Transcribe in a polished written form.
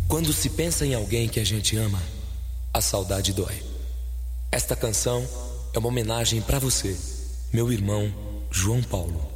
Quando se pensa em alguém que a gente ama, a saudade dói. Esta canção é uma homenagem pra você, meu irmão João Paulo.